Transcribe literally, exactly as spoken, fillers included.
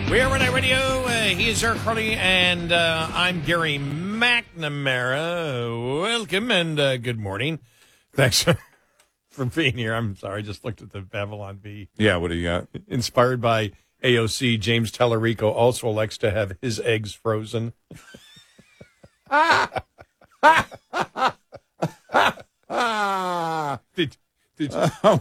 We are Renee Radio. Uh, he is Eric Harley, and uh, I'm Gary McNamara. Welcome and uh, good morning. Thanks for being here. I'm sorry, I just looked at the Babylon Bee. Yeah, what do you got? Inspired by A O C, James Tallarico also likes to have his eggs frozen. Ah! did, did you?